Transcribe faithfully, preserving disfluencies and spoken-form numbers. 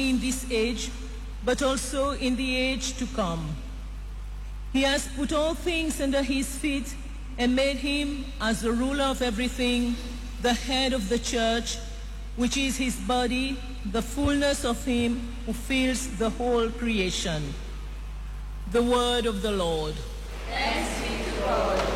only in this age, but also in the age to come. He has put all things under his feet and made him, as the ruler of everything, the head of the church, which is his body, the fullness of him who fills the whole creation. The word of the Lord. Thanks be to God.